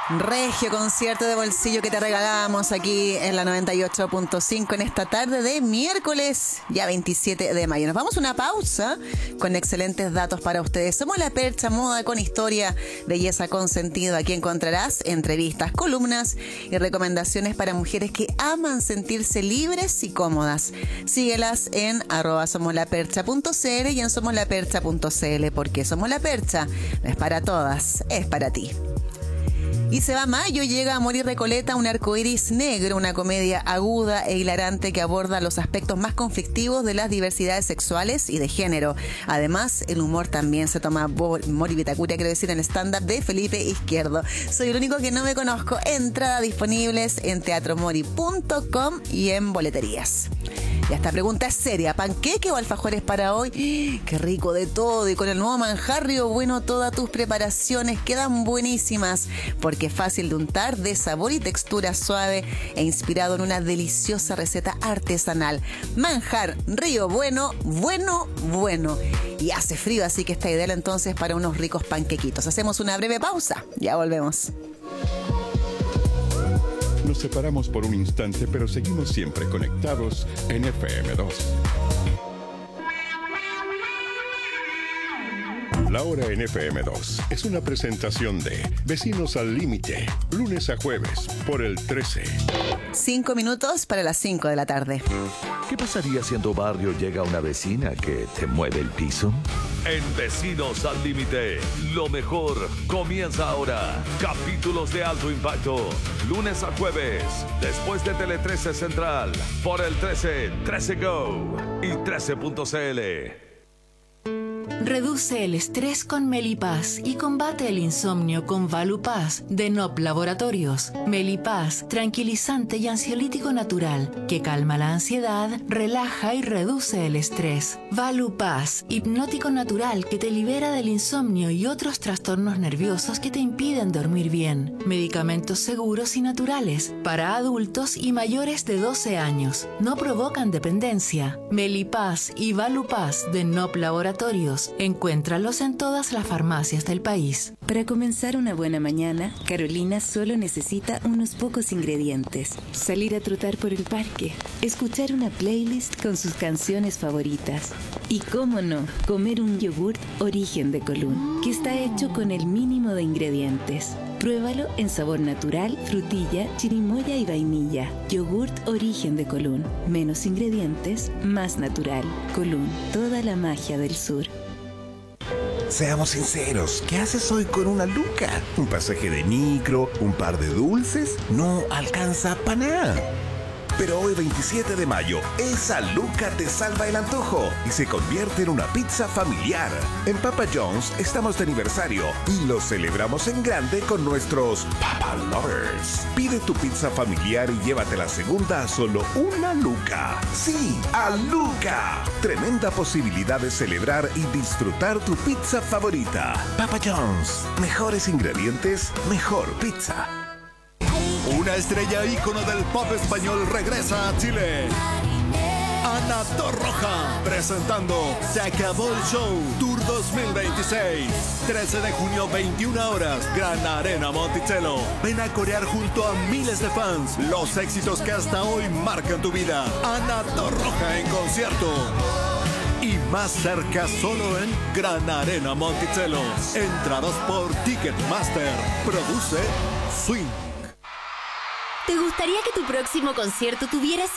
Regio concierto de bolsillo que te regalamos aquí en la 98.5 en esta tarde de miércoles, ya 27 de mayo. Nos vamos a una pausa con excelentes datos para ustedes. Somos La Percha, moda con historia, belleza con sentido. Aquí encontrarás entrevistas, columnas y recomendaciones para mujeres que aman sentirse libres y cómodas. Síguelas en @somoslapercha.cl y en somoslapercha.cl, porque Somos La Percha no es para todas, es para ti. Y se va mayo, llega Amor y Recoleta, un arcoíris negro, una comedia aguda e hilarante que aborda los aspectos más conflictivos de las diversidades sexuales y de género. Además, el humor también se toma Mori Vitacura, quiero decir, en el stand-up de Felipe Izquierdo. Soy el único que no me conozco. Entradas disponibles en teatromori.com y en boleterías. Y esta pregunta es seria. ¿Panqueque o alfajores para hoy? ¡Qué rico de todo! Y con el nuevo manjar Río Bueno, todas tus preparaciones quedan buenísimas, porque es fácil de untar, de sabor y textura suave e inspirado en una deliciosa receta artesanal. Manjar Río Bueno, bueno, bueno. Y hace frío, así que está ideal entonces para unos ricos panquequitos. Hacemos una breve pausa. Ya volvemos. Nos separamos por un instante, pero seguimos siempre conectados en FM2. La Hora en FM2 es una presentación de Vecinos al Límite, lunes a jueves, por el 13. 5 minutos para las 5 de la tarde. ¿Qué pasaría si en tu barrio llega una vecina que te mueve el piso? En Vecinos al Límite, lo mejor comienza ahora. Capítulos de alto impacto, lunes a jueves, después de Tele 13 Central, por el 13, 13 Go y 13.cl. Reduce el estrés con Melipaz y combate el insomnio con Valupaz de NOP Laboratorios. Melipaz, tranquilizante y ansiolítico natural que calma la ansiedad, relaja y reduce el estrés. Valupaz, hipnótico natural que te libera del insomnio y otros trastornos nerviosos que te impiden dormir bien. Medicamentos seguros y naturales para adultos y mayores de 12 años. No provocan dependencia. Melipaz y Valupaz de NOP Laboratorios. Encuéntralos en todas las farmacias del país. Para comenzar una buena mañana, Carolina solo necesita unos pocos ingredientes. Salir a trotar por el parque, escuchar una playlist con sus canciones favoritas y, cómo no, comer un yogurt Origen de Colún, que está hecho con el mínimo de ingredientes. Pruébalo en sabor natural, frutilla, chirimoya y vainilla. Yogurt Origen de Colún. Menos ingredientes, más natural. Colún, toda la magia del sur. Seamos sinceros, ¿qué haces hoy con una luca? ¿Un pasaje de micro? ¿Un par de dulces? No alcanza para nada. Pero hoy 27 de mayo, esa luca te salva el antojo y se convierte en una pizza familiar. En Papa John's estamos de aniversario y lo celebramos en grande con nuestros Papa Lovers. Pide tu pizza familiar y llévate la segunda a solo una luca. ¡Sí, a luca! Tremenda posibilidad de celebrar y disfrutar tu pizza favorita. Papa John's. Mejores ingredientes, mejor pizza. Una estrella ícono del pop español regresa a Chile. Ana Torroja, presentando Se Acabó el Show Tour 2026. 13 de junio, 21 horas, Gran Arena Monticello. Ven a corear junto a miles de fans los éxitos que hasta hoy marcan tu vida. Ana Torroja en concierto. Y más cerca solo en Gran Arena Monticello. Entradas por Ticketmaster. Produce Swing. ¿Te gustaría que tu próximo concierto tuviera